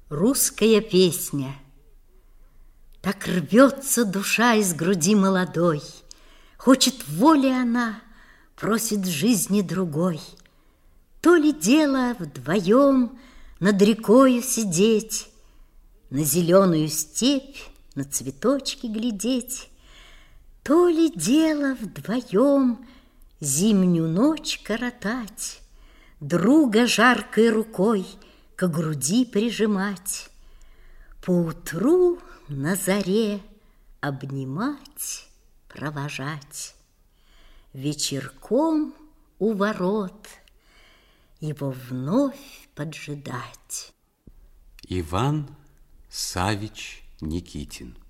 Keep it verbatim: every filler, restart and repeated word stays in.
Русская песня. Так рвется душа из груди молодой, хочет воли она, просит жизни другой. То ли дело вдвоем над рекою сидеть, на зеленую степь, на цветочки глядеть, то ли дело вдвоем зимнюю ночь коротать, друга жаркой рукой к груди прижимать, поутру на заре обнимать, провожать, вечерком у ворот его вновь поджидать. Иван Саввич Никитин.